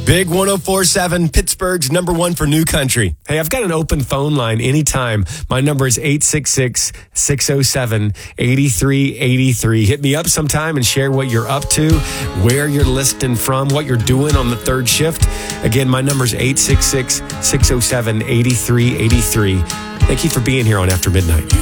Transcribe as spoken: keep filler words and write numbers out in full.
Big one oh four point seven, Pittsburgh's number one for new country. Hey, I've got an open phone line anytime. My number is eight six six, six oh seven, eight three eight three. Hit me up sometime and share what you're up to, where you're listening from, what you're doing on the third shift. Again, my number is eight six six, six oh seven, eight three eight three. Thank you for being here on After Midnight.